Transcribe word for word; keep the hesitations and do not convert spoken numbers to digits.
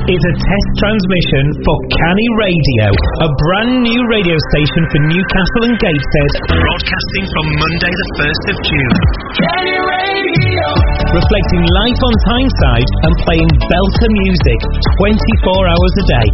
is a test transmission for Canny Radio, a brand new radio station for Newcastle and Gateshead, broadcasting from Monday the first of June. Canny Radio! Reflecting life on Tyneside and playing belter music twenty-four hours a day.